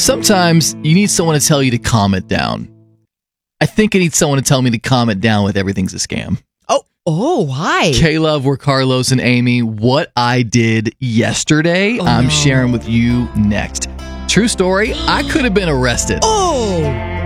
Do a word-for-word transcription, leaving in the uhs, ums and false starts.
Sometimes you need someone to tell you to calm it down. I think I need someone to tell me to calm it down with everything's a scam. Oh, oh, why? K-Love, we're Carlos and Amy. What I did yesterday, Oh, I'm no. sharing with you next. True story, I could have been arrested. Oh!